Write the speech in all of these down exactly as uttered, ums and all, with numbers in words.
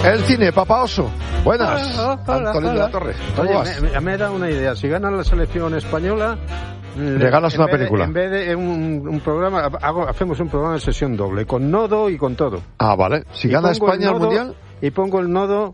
El cine, Papa Oso. Buenas. Hola, hola, Antonio de la Torre. ¿Cómo Oye, vas? me, me he dado una idea. Si gana la selección española, regalas una película. De, en vez de un, un programa, hago, hacemos un programa de sesión doble, con nodo y con todo. Ah, vale. Si y gana España el el Mundial... Y pongo el nodo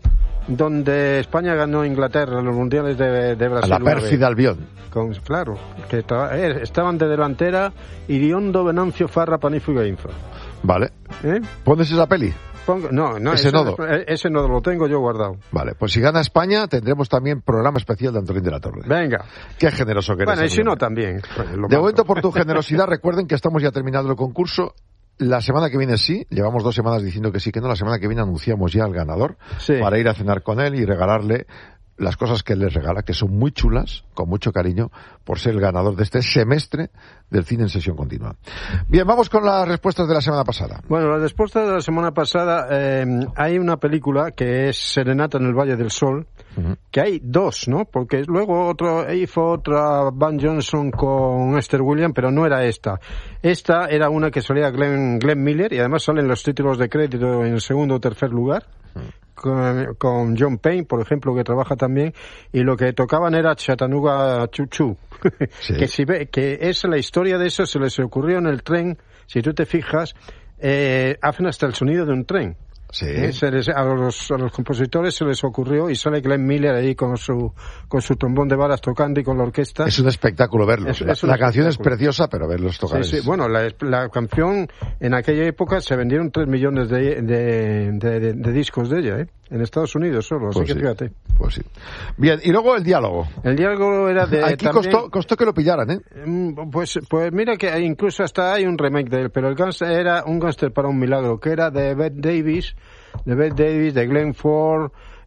donde España ganó a Inglaterra los Mundiales de, de Brasil. A la pérfida Albión. Con, claro, que estaba, eh, estaban de delantera Iriondo, Venancio, Farra, Panífuga e Infra. Vale. ¿Eh? ¿Pones esa peli? Pongo, no, no. Ese, ese nodo. Ese nodo lo tengo yo guardado. Vale, pues si gana España tendremos también programa especial de Antonín de la Torre. Venga. Qué generoso que eres. Bueno, y si no también. Pues, de momento, por tu generosidad, recuerden que estamos ya terminando el concurso. La semana que viene sí, llevamos dos semanas diciendo que sí, que no. La semana que viene anunciamos ya al ganador sí. para ir a cenar con él y regalarle las cosas que él les regala, que son muy chulas, con mucho cariño, por ser el ganador de este semestre del cine en sesión continua. Bien, vamos con las respuestas de la semana pasada. Bueno, las respuestas de la semana pasada, eh, hay una película que es Serenata en el Valle del Sol, uh-huh. que hay dos, ¿no? Porque luego otro, hizo otra Van Johnson con Esther Williams, pero no era esta. Esta era una que salía Glenn, Glenn Miller, y además salen los títulos de crédito en segundo o tercer lugar. Uh-huh. Con, con John Payne, por ejemplo, que trabaja también, y lo que tocaban era Chattanooga Choo Choo, sí. que, si ve, que es la historia de eso, se les ocurrió en el tren, si tú te fijas, eh, hacen hasta el sonido de un tren. Sí. ¿Eh? Se les, a, los, a los compositores se les ocurrió y sale Glenn Miller ahí con su con su trombón de varas tocando y con la orquesta. Es un espectáculo verlos. Es, es la, la canción es preciosa, pero verlos tocar sí, es... sí. Bueno, la, la canción en aquella época se vendieron tres millones de, de, de, de, de discos de ella, ¿eh? En Estados Unidos solo, así pues que sí. fíjate. Pues sí. Bien, y luego el diálogo. El diálogo era de... Aquí también, costó, costó que lo pillaran, ¿eh? Pues, pues mira que incluso hasta hay un remake de él, pero el gángster era un gángster para un milagro, que era de Bette Davis, de Bette Davis, de Glenn Ford,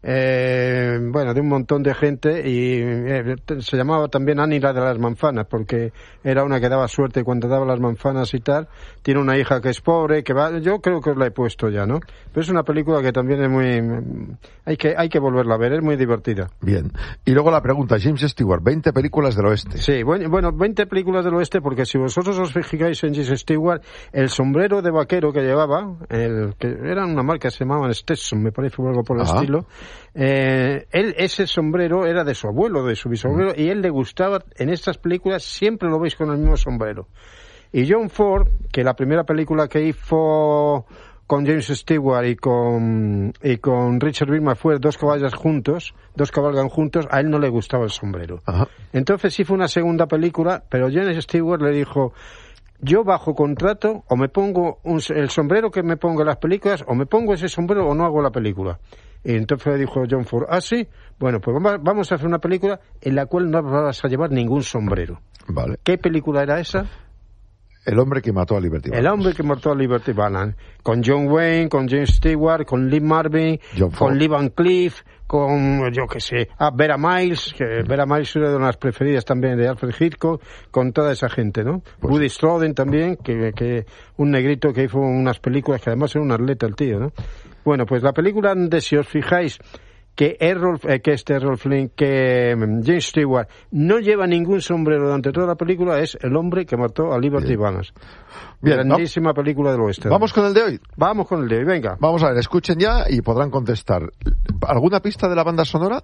eh, bueno, de un montón de gente, y eh, se llamaba también Annie la de las manzanas, porque era una que daba suerte cuando daba las manzanas y tal. Tiene una hija que es pobre, que va, yo creo que os la he puesto ya, ¿no? Pero es una película que también es muy, hay que, hay que volverla a ver, es muy divertida. Bien. Y luego la pregunta, James Stewart, veinte películas del oeste. Sí, bueno, bueno, veinte películas del oeste, porque si vosotros os fijáis en James Stewart, el sombrero de vaquero que llevaba, el que era una marca, se llamaban Stetson, me parece, o algo por el Ajá. estilo, eh, él, ese sombrero era de su abuelo, de su bisabuelo, mm. y él le gustaba, en estas películas siempre lo veis con el mismo sombrero. Y John Ford, que la primera película que hizo con James Stewart y con y con Richard Widmark fue Dos caballos juntos, dos cabalgan juntos, a él no le gustaba el sombrero. Ajá. Entonces sí fue una segunda película, pero James Stewart le dijo: yo bajo contrato, o me pongo un, el sombrero que me pongo en las películas, o me pongo ese sombrero o no hago la película. Y entonces le dijo John Ford: ah, sí, bueno, pues vamos a hacer una película en la cual no vas a llevar ningún sombrero. Vale. ¿Qué película era esa? El hombre que mató a Liberty Balance. El hombre que mató a Liberty Balance. Con John Wayne, con James Stewart, con Lee Marvin, con Lee Van Cleef, con, yo qué sé, ah, Vera Miles, que Vera Miles es una de las preferidas también de Alfred Hitchcock, con toda esa gente, ¿no? Pues Woody sí. Strode también, que, que un negrito que hizo unas películas, que además era un atleta el tío, ¿no? Bueno, pues la película donde, si os fijáis, que Errol, eh, que este Errol Flynn, que um, James Stewart no lleva ningún sombrero durante toda la película, es el hombre que mató a Liberty Bien. Balance. Bien, grandísima va- película del oeste. Vamos con el de hoy. Vamos con el de hoy, venga. Vamos a ver, escuchen ya y podrán contestar. ¿Alguna pista de la banda sonora?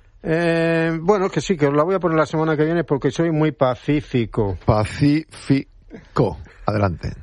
Eh, bueno, que sí, que os la voy a poner la semana que viene porque soy muy pacífico. Pacífico. Adelante.